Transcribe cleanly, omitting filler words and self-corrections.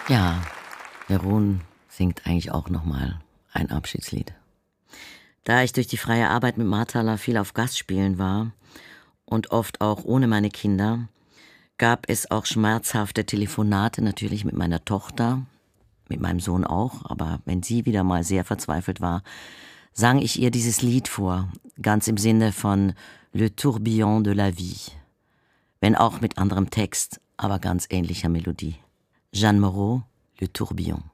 Ja, Jeroen singt eigentlich auch nochmal ein Abschiedslied. Da ich durch die freie Arbeit mit Marthaler viel auf Gastspielen war und oft auch ohne meine Kinder, gab es auch schmerzhafte Telefonate natürlich mit meiner Tochter, mit meinem Sohn auch, aber wenn sie wieder mal sehr verzweifelt war, sang ich ihr dieses Lied vor, ganz im Sinne von Le Tourbillon de la Vie, wenn auch mit anderem Text, aber ganz ähnlicher Melodie. Jeanne Moreau, Le Tourbillon.